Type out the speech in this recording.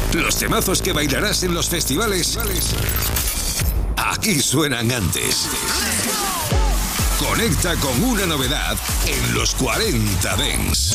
Los temazos que bailarás en los festivales, aquí suenan antes. Conecta con una novedad en los 40 Dance.